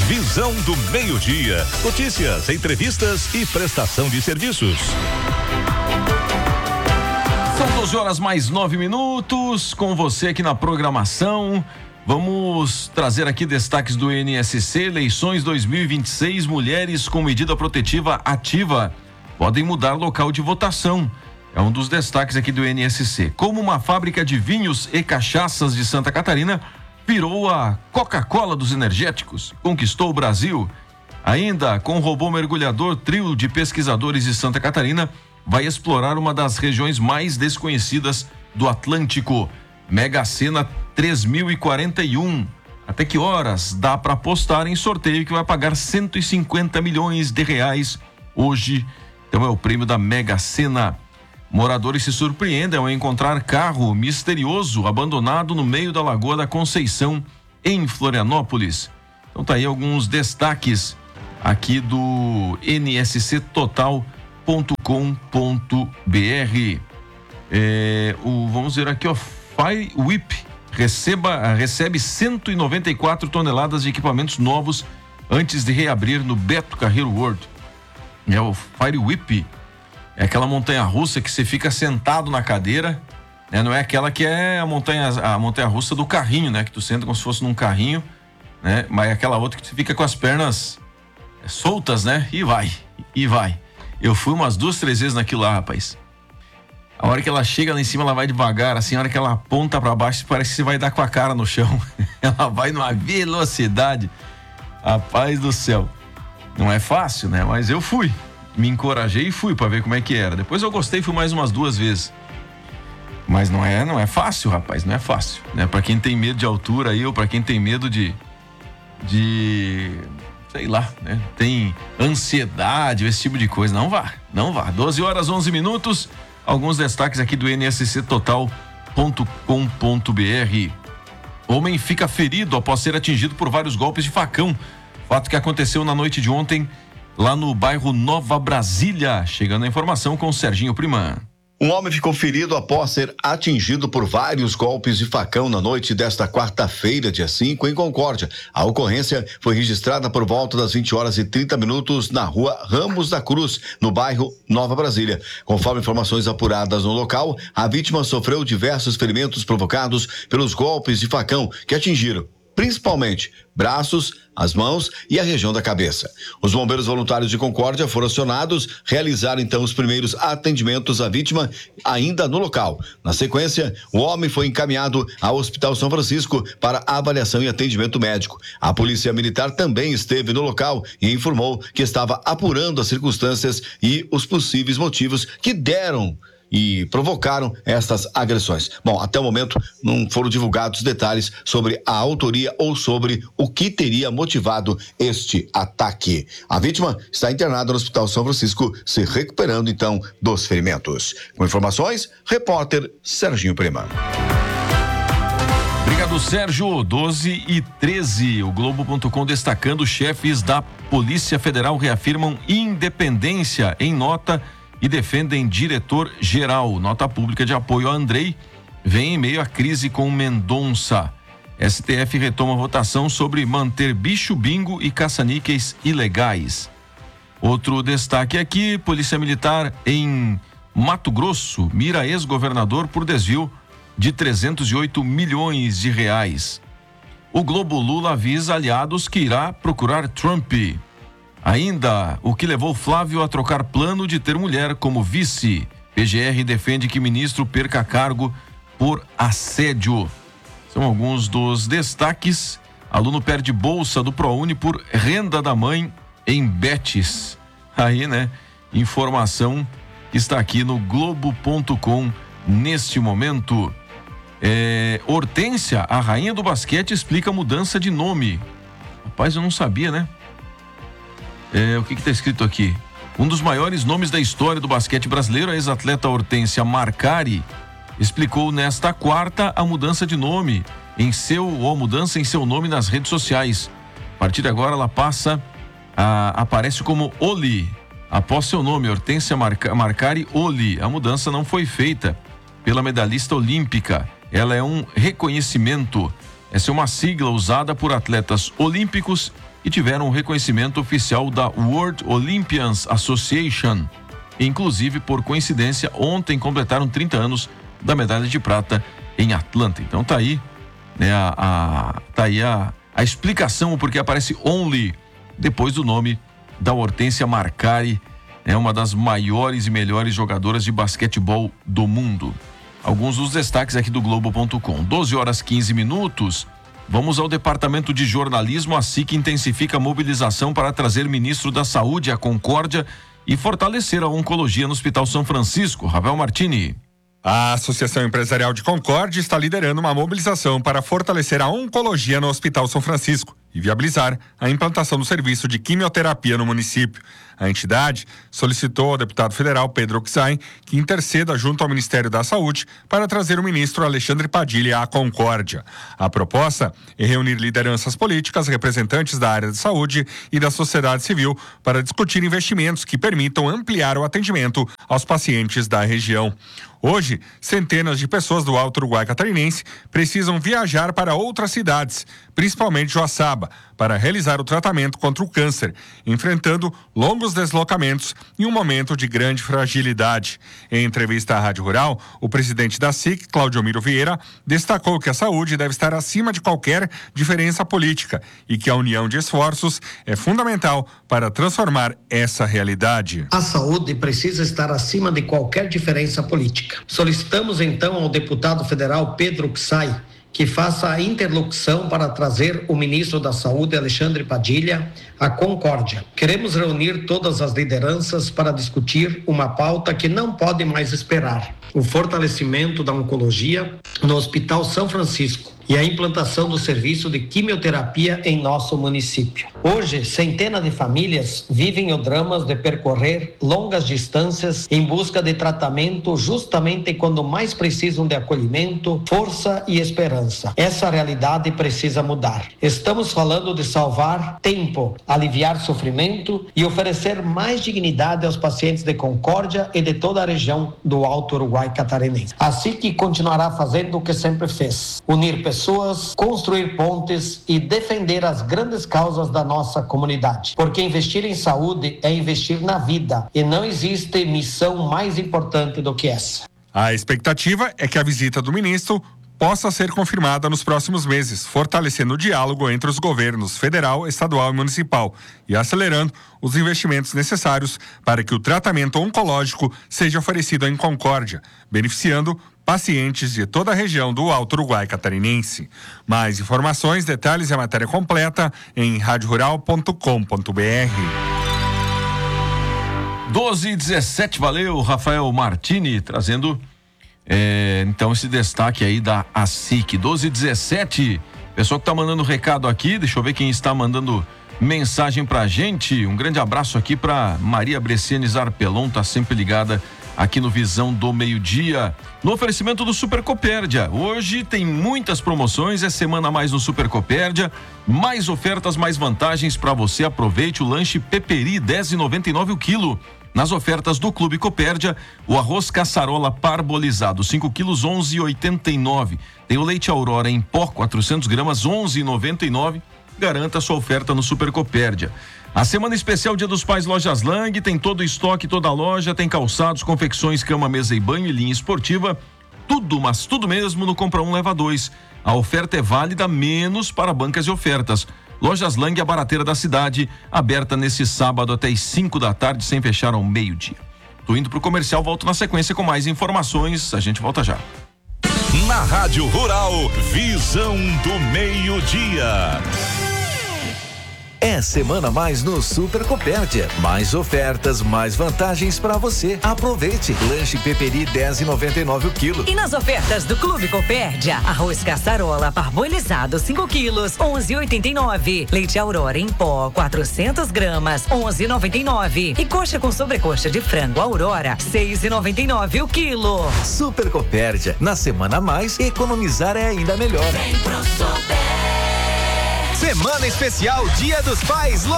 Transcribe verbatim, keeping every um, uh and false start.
Visão do meio-dia. Notícias, entrevistas e prestação de serviços. São doze horas mais nove minutos, com você aqui na programação. Vamos trazer aqui destaques do N S C, eleições dois mil e vinte e seis, mulheres com medida protetiva ativa podem mudar local de votação. É um dos destaques aqui do N S C. Como uma fábrica de vinhos e cachaças de Santa Catarina virou a Coca-Cola dos energéticos, conquistou o Brasil. Ainda com o robô mergulhador, trio de pesquisadores de Santa Catarina vai explorar uma das regiões mais desconhecidas do Atlântico. Mega Sena três mil e quarenta e um. Até que horas dá para apostar em sorteio que vai pagar cento e cinquenta milhões de reais hoje? Então é o prêmio da Mega Sena. Moradores se surpreendem ao encontrar carro misterioso abandonado no meio da Lagoa da Conceição, em Florianópolis. Então tá aí alguns destaques aqui do N S C total ponto com ponto b r. É, o, vamos ver aqui, ó, FireWhip receba, recebe cento e noventa e quatro toneladas de equipamentos novos antes de reabrir no Beto Carreiro World. É o FireWhip. É aquela montanha-russa que você fica sentado na cadeira, né? Não é aquela que é a montanha, a montanha-russa do carrinho, né? Que tu senta como se fosse num carrinho, né? Mas é aquela outra que tu fica com as pernas soltas, né? E vai, e vai. Eu fui umas duas, três vezes naquilo lá, rapaz. A hora que ela chega lá em cima, ela vai devagar, assim, a hora que ela aponta pra baixo, parece que você vai dar com a cara no chão. Ela vai numa velocidade. Rapaz do céu. Não é fácil, né? Mas eu fui. Me encorajei e fui pra ver como é que era. Depois eu gostei e fui mais umas duas vezes. Mas não é, não é fácil, rapaz, não é fácil, né? Pra quem tem medo de altura aí, ou pra quem tem medo de, de, sei lá, né? Tem ansiedade, esse tipo de coisa, não vá, não vá. doze horas, onze minutos, alguns destaques aqui do N S C total ponto com ponto b r. Homem fica ferido após ser atingido por vários golpes de facão. Fato que aconteceu na noite de ontem, lá no bairro Nova Brasília. Chegando a informação com o Serginho Primã. Um homem ficou ferido após ser atingido por vários golpes de facão na noite desta quarta-feira, dia cinco, em Concórdia. A ocorrência foi registrada por volta das vinte horas e trinta minutos na rua Ramos da Cruz, no bairro Nova Brasília. Conforme informações apuradas no local, a vítima sofreu diversos ferimentos provocados pelos golpes de facão que atingiram principalmente braços, as mãos e a região da cabeça. Os bombeiros voluntários de Concórdia foram acionados, realizaram então os primeiros atendimentos à vítima ainda no local. Na sequência, o homem foi encaminhado ao Hospital São Francisco para avaliação e atendimento médico. A Polícia Militar também esteve no local e informou que estava apurando as circunstâncias e os possíveis motivos que deram e provocaram estas agressões. Bom, até o momento não foram divulgados detalhes sobre a autoria ou sobre o que teria motivado este ataque. A vítima está internada no Hospital São Francisco, se recuperando então dos ferimentos. Com informações, repórter Serginho Prima. Obrigado, Sérgio. doze e treze. O Globo ponto com destacando: chefes da Polícia Federal reafirmam independência em nota e defendem diretor-geral. Nota pública de apoio a Andrei vem em meio à crise com Mendonça. S T F retoma a votação sobre manter bicho bingo e caça-níqueis ilegais. Outro destaque aqui: Polícia Militar em Mato Grosso mira ex-governador por desvio de trezentos e oito milhões de reais. O Globo: Lula avisa aliados que irá procurar Trump. Ainda, o que levou Flávio a trocar plano de ter mulher como vice. P G R defende que ministro perca cargo por assédio. São alguns dos destaques. Aluno perde bolsa do ProUni por renda da mãe em Betis. Aí, né? Informação que está aqui no Globo ponto com neste momento. É, Hortência, a rainha do basquete, explica a mudança de nome. Rapaz, eu não sabia, né? É, o que que tá escrito aqui? Um dos maiores nomes da história do basquete brasileiro, a ex-atleta Hortência Marcari, explicou nesta quarta a mudança de nome em seu, ou a mudança em seu nome nas redes sociais. A partir de agora ela passa a, aparece como Oli, após seu nome, Hortência Marca, Marcari Oli. A mudança não foi feita pela medalhista olímpica. Ela é um reconhecimento. Essa é uma sigla usada por atletas olímpicos e tiveram um reconhecimento oficial da World Olympians Association. Inclusive, por coincidência, ontem completaram trinta anos da medalha de prata em Atlanta. Então tá aí, né, a, a, tá aí a, a explicação porque aparece Only depois do nome da Hortência Marcari, é uma das maiores e melhores jogadoras de basquetebol do mundo. Alguns dos destaques aqui do Globo ponto com. doze horas quinze minutos. Vamos ao Departamento de Jornalismo. A S I C intensifica a mobilização para trazer ministro da Saúde à Concórdia e fortalecer a oncologia no Hospital São Francisco. Rafael Martini. A Associação Empresarial de Concórdia está liderando uma mobilização para fortalecer a oncologia no Hospital São Francisco e viabilizar a implantação do serviço de quimioterapia no município. A entidade solicitou ao deputado federal Pedro Oxay que interceda junto ao Ministério da Saúde para trazer o ministro Alexandre Padilha à Concórdia. A proposta é reunir lideranças políticas, representantes da área de saúde e da sociedade civil para discutir investimentos que permitam ampliar o atendimento aos pacientes da região. Hoje, centenas de pessoas do Alto Uruguai Catarinense precisam viajar para outras cidades, principalmente Joaçaba, para realizar o tratamento contra o câncer, enfrentando longos deslocamentos em um momento de grande fragilidade. Em entrevista à Rádio Rural, o presidente da S I C, Claudio Miro Vieira, destacou que a saúde deve estar acima de qualquer diferença política e que a união de esforços é fundamental para transformar essa realidade. A saúde precisa estar acima de qualquer diferença política. Solicitamos então ao deputado federal Pedro Oxay que faça a interlocução para trazer o ministro da Saúde, Alexandre Padilha, à Concórdia. Queremos reunir todas as lideranças para discutir uma pauta que não pode mais esperar: o fortalecimento da oncologia no Hospital São Francisco e a implantação do serviço de quimioterapia em nosso município. Hoje, centenas de famílias vivem o drama de percorrer longas distâncias em busca de tratamento justamente quando mais precisam de acolhimento, força e esperança. Essa realidade precisa mudar. Estamos falando de salvar tempo, aliviar sofrimento e oferecer mais dignidade aos pacientes de Concórdia e de toda a região do Alto Uruguai Catarinense. Assim que continuará fazendo o que sempre fez: unir pessoas, pessoas, construir pontes e defender as grandes causas da nossa comunidade. Porque investir em saúde é investir na vida e não existe missão mais importante do que essa. A expectativa é que a visita do ministro possa ser confirmada nos próximos meses, fortalecendo o diálogo entre os governos federal, estadual e municipal e acelerando os investimentos necessários para que o tratamento oncológico seja oferecido em Concórdia, beneficiando pacientes de toda a região do Alto Uruguai Catarinense. Mais informações, detalhes e a matéria completa em rádio rural ponto com ponto br. doze e dezessete, valeu, Rafael Martini, trazendo é, então esse destaque aí da A S I C. doze e dezessete, pessoal que tá mandando recado aqui, deixa eu ver quem está mandando mensagem pra gente. Um grande abraço aqui pra Maria Bresciane Zarpelon, tá sempre ligada aqui no Visão do Meio-Dia, no oferecimento do Super Copérdia. Hoje tem muitas promoções, é semana a mais no Super Copérdia, mais ofertas, mais vantagens para você. Aproveite o lanche Peperi, dez reais e noventa e nove centavos o quilo. Nas ofertas do Clube Copérdia, o arroz caçarola parbolizado, cinco quilos, onze reais e oitenta e nove centavos. Tem o leite Aurora em pó, quatrocentos gramas, onze reais e noventa e nove centavos. Garanta sua oferta no Super Copérdia. A semana especial Dia dos Pais Lojas Lang tem todo o estoque, toda a loja, tem calçados, confecções, cama, mesa e banho e linha esportiva, tudo, mas tudo mesmo no Compra Um Leva Dois. A oferta é válida menos para bancas e ofertas. Lojas Lang, a barateira da cidade, aberta nesse sábado até as cinco da tarde, sem fechar ao meio-dia. Tô indo pro comercial, volto na sequência com mais informações, a gente volta já. Na Rádio Rural, Visão do Meio-Dia. É semana mais no Super Copérdia. Mais ofertas, mais vantagens para você. Aproveite. Lanche Peperi, dez reais e noventa e nove centavos o quilo. E nas ofertas do Clube Copérdia, arroz caçarola parbolizado, cinco quilos, onze reais e oitenta e nove centavos. Leite Aurora em pó, quatrocentas gramas, onze reais e noventa e nove centavos. E coxa com sobrecoxa de frango Aurora, seis reais e noventa e nove centavos o quilo. Super Copérdia. Na semana a mais, economizar é ainda melhor. Vem pro Super. Semana especial Dia dos Pais